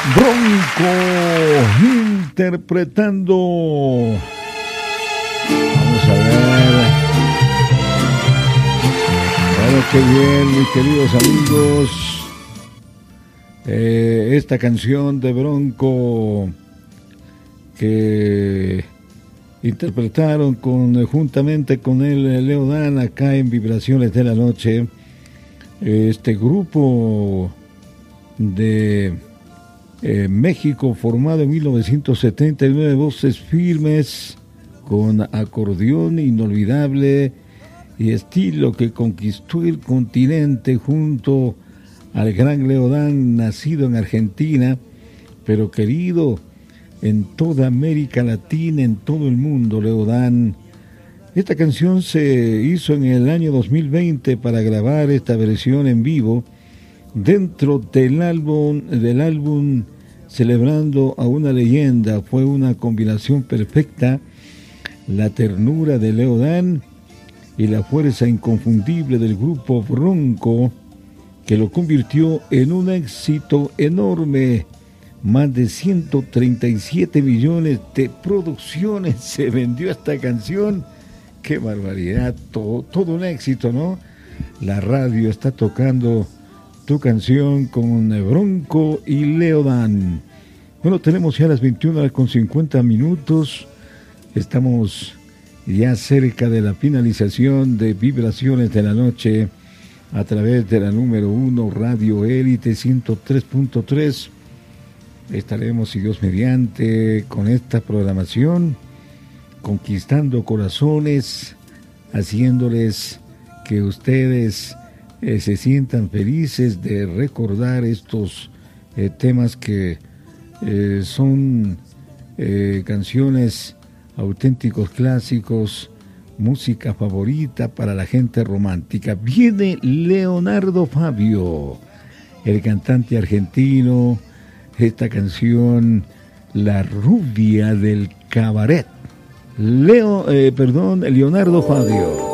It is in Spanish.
Bronco interpretando. Vamos a ver. Bueno, qué bien, mis queridos amigos. Esta canción de Bronco que interpretaron juntamente con él Leo Dan acá en Vibraciones de la Noche. Este grupo de México, formado en 1979, voces firmes con acordeón inolvidable y estilo que conquistó el continente junto al gran Leo Dan, nacido en Argentina, pero querido en toda América Latina, en todo el mundo. Leo Dan. Esta canción se hizo en el año 2020 para grabar esta versión en vivo dentro del álbum Celebrando a una leyenda. Fue una combinación perfecta, la ternura de Leo Dan y la fuerza inconfundible del grupo Bronco, que lo convirtió en un éxito enorme. Más de 137 millones de producciones se vendió esta canción. ¡Qué barbaridad! Todo un éxito, ¿no? La radio está tocando tu canción con Bronco y Leo Dan. Bueno, tenemos ya las 21:50. Estamos ya cerca de la finalización de Vibraciones de la Noche a través de la número 1 Radio Élite 103.3. Estaremos, si Dios mediante, con esta programación, conquistando corazones, haciéndoles que ustedes se sientan felices de recordar estos temas que son canciones, auténticos clásicos, música favorita para la gente romántica. Viene Leonardo Fabio, el cantante argentino. Esta canción, La rubia del cabaret. Leonardo Fabio.